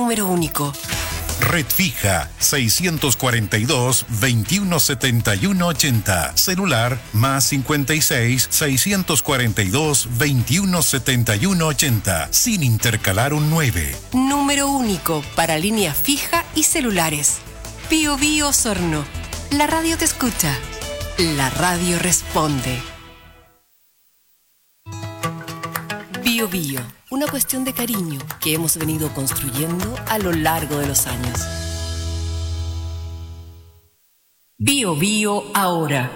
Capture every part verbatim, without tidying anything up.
número único. Red fija seiscientos cuarenta y dos, veintiuno setenta y uno ochenta. Celular más cincuenta y seis, seiscientos cuarenta y dos, veintiuno setenta y uno ochenta. Sin intercalar un nueve. Número único para línea fija y celulares. Bio Bio Osorno. La radio te escucha. La radio responde. Bio Bio. Una cuestión de cariño que hemos venido construyendo a lo largo de los años. Bio Bio ahora.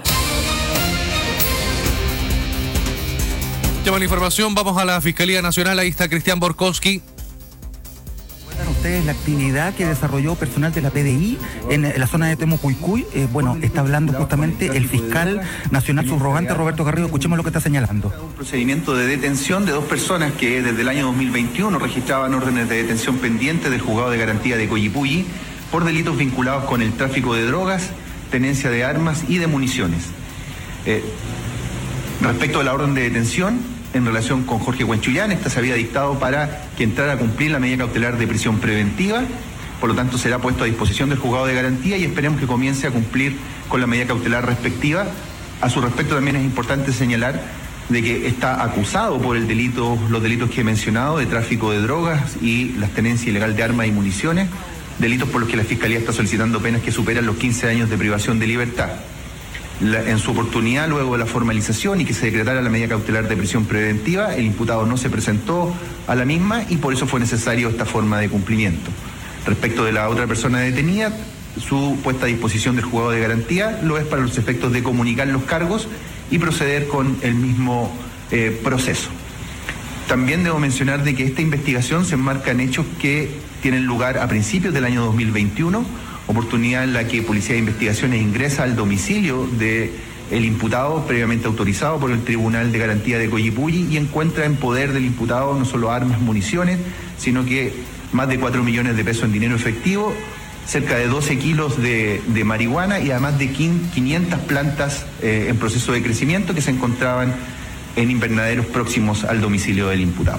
Llama la información, vamos a la Fiscalía Nacional, ahí está Cristian Borkowski. Ustedes la actividad que desarrolló personal de la P D I en la zona de Temocuycuy. Eh, bueno, está hablando justamente el fiscal nacional subrogante Roberto Garrido. Escuchemos lo que está señalando. Un procedimiento de detención de dos personas que desde el año dos mil veintiuno registraban órdenes de detención pendientes del juzgado de garantía de Coyipulli por delitos vinculados con el tráfico de drogas, tenencia de armas y de municiones. Eh, respecto a la orden de detención, en relación con Jorge Huenchullán, esta se había dictado para que entrara a cumplir la medida cautelar de prisión preventiva, por lo tanto será puesto a disposición del juzgado de garantía y esperemos que comience a cumplir con la medida cautelar respectiva. A su respecto también es importante señalar de que está acusado por el delito, los delitos que he mencionado, de tráfico de drogas y la tenencia ilegal de armas y municiones, delitos por los que la Fiscalía está solicitando penas que superan los quince años de privación de libertad. La, en su oportunidad, luego de la formalización y que se decretara la medida cautelar de prisión preventiva, el imputado no se presentó a la misma y por eso fue necesario esta forma de cumplimiento. Respecto de la otra persona detenida, su puesta a disposición del juzgado de garantía lo es para los efectos de comunicar los cargos y proceder con el mismo eh, proceso. También debo mencionar de que esta investigación se enmarca en hechos que tienen lugar a principios del año dos mil veintiuno, oportunidad en la que Policía de Investigaciones ingresa al domicilio del imputado previamente autorizado por el Tribunal de Garantía de Coyipulli y encuentra en poder del imputado no solo armas, municiones, sino que más de cuatro millones de pesos en dinero efectivo, cerca de doce kilos de, de marihuana y además de quinientas plantas eh, en proceso de crecimiento que se encontraban en invernaderos próximos al domicilio del imputado.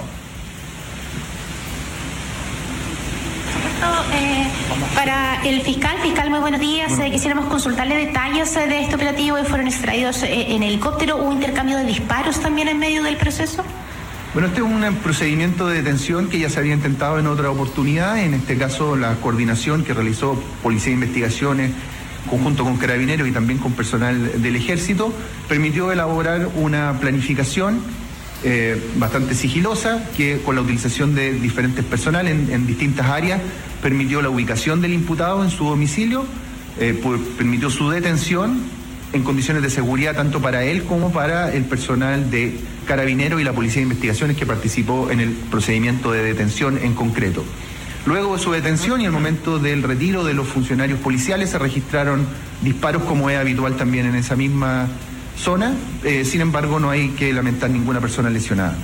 Eh, para el fiscal, fiscal, muy buenos días. Eh, quisiéramos consultarle detalles eh, de este operativo. ¿Fueron extraídos eh, en helicóptero? ¿Hubo intercambio de disparos también en medio del proceso? Bueno, este es un procedimiento de detención que ya se había intentado en otra oportunidad. En este caso, la coordinación que realizó Policía de Investigaciones conjunto con Carabineros y también con personal del Ejército permitió elaborar una planificación Eh, bastante sigilosa, que con la utilización de diferentes personal en, en distintas áreas permitió la ubicación del imputado en su domicilio, eh, por, permitió su detención en condiciones de seguridad tanto para él como para el personal de Carabineros y la Policía de Investigaciones que participó en el procedimiento de detención en concreto. Luego de su detención y el momento del retiro de los funcionarios policiales se registraron disparos como es habitual también en esa misma zona, eh, sin embargo no hay que lamentar ninguna persona lesionada.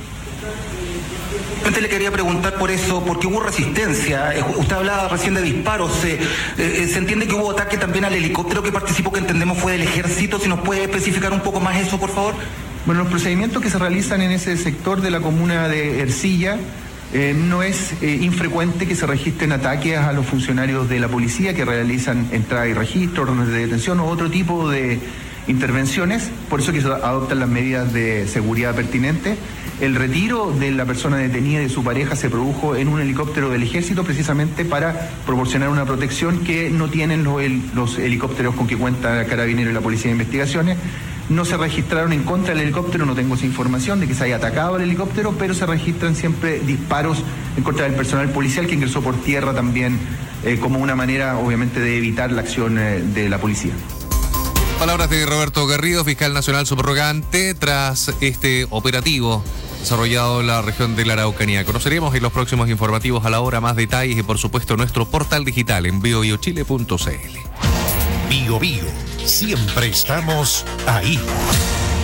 Usted le quería preguntar por eso, porque hubo resistencia. Usted hablaba recién de disparos. Eh, eh, se entiende que hubo ataque también al helicóptero que participó, que entendemos fue del Ejército. Si nos puede especificar un poco más eso, por favor. Bueno, los procedimientos que se realizan en ese sector de la comuna de Ercilla, eh, no es eh, infrecuente que se registren ataques a los funcionarios de la policía que realizan entrada y registro, órdenes de detención o otro tipo de intervenciones, por eso que se adoptan las medidas de seguridad pertinentes. El retiro de la persona detenida y de su pareja se produjo en un helicóptero del Ejército precisamente para proporcionar una protección que no tienen los, los helicópteros con que cuenta Carabineros y la Policía de Investigaciones. No se registraron en contra del helicóptero, no tengo esa información de que se haya atacado el helicóptero, pero se registran siempre disparos en contra del personal policial que ingresó por tierra también eh, como una manera obviamente de evitar la acción eh, de la policía. Palabras de Roberto Garrido, fiscal nacional subrogante, tras este operativo desarrollado en la región de la Araucanía. Conoceremos en los próximos informativos a la hora más detalles y por supuesto nuestro portal digital en bio bio chile punto c l. Bio Bio, siempre estamos ahí.